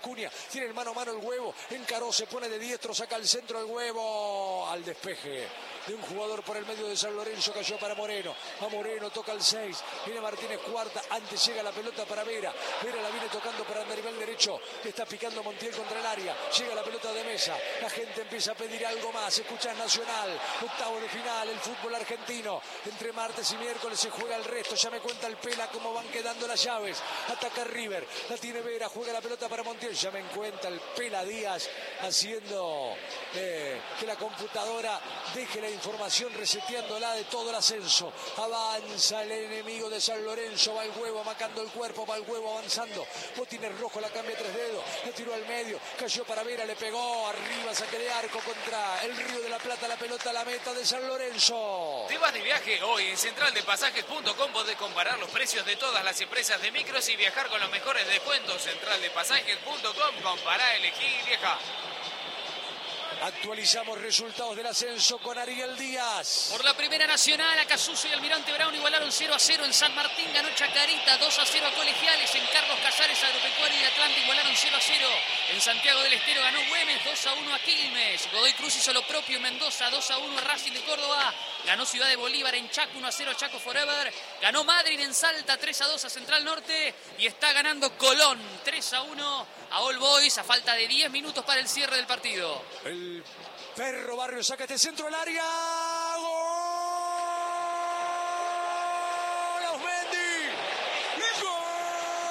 Acuña, tiene el mano a mano el Huevo, encaró, se pone de diestro, saca al centro el Huevo, al despeje de un jugador por el medio de San Lorenzo, cayó para Moreno, a Moreno, toca el 6, viene Martínez cuarta, antes llega la pelota para Vera, Vera la viene tocando para Andarivel derecho, está picando Montiel contra el área, llega la pelota de Mesa, la gente empieza a pedir algo más, escuchás Nacional, octavo de final, el fútbol argentino, entre martes y miércoles se juega el resto, ya me cuenta el Pela cómo van quedando las llaves, ataca River, la tiene Vera, juega la pelota para Montiel, ya me cuenta el Pela Díaz haciendo que la computadora deje la información, reseteándola de todo el ascenso, avanza el enemigo de San Lorenzo, va el Huevo amacando el cuerpo, va el Huevo avanzando, Botines rojo, la cambia 3 dedos, le tiró al medio, cayó para Vera, le pegó arriba, saque de arco contra el Río de la Plata, la pelota a la meta de San Lorenzo. Te vas de viaje hoy en centraldepasajes.com, podés comparar los precios de todas las empresas de micros y viajar con los mejores descuentos. Centraldepasajes.com, compará, elegí y viaja. Actualizamos resultados del ascenso con Ariel Díaz. Por la Primera Nacional, Acasuso y Almirante Brown igualaron 0-0 en San Martín, ganó Chacarita 2-0 a Colegiales, en Carlos Casares, Agropecuario y Atlanta igualaron 0-0. En Santiago del Estero ganó Güemes 2-1 a Quilmes, Godoy Cruz hizo lo propio en Mendoza 2-1 a Racing de Córdoba, ganó Ciudad de Bolívar en Chaco 1-0 a Chaco Forever, ganó Madrid en Salta 3-2 a Central Norte y está ganando Colón 3-1 a All Boys a falta de 10 minutos para el cierre del partido. El Perro Barrio saca este centro al área. ¡Gol!